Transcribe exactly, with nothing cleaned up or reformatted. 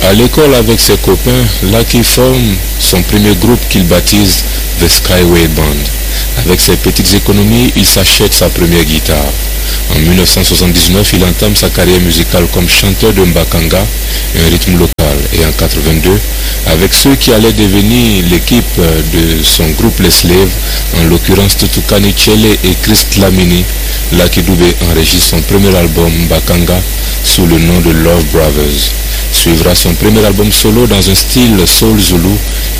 À l'école avec ses copains, Lucky forme son premier groupe qu'il baptise The Skyway Band. Avec ses petites économies, il s'achète sa première guitare. En mille neuf cent soixante-dix-neuf, il entame sa carrière musicale comme chanteur de mbakanga, un rythme local. Et en quatre-vingt-deux, avec ceux qui allaient devenir l'équipe de son groupe Les Slaves, en l'occurrence Tutukani Chele et Chris Tlamini, Lucky Dube enregistre son premier album Mbakanga sous le nom de Love Brothers. Suivra son premier album solo dans un style soul zulu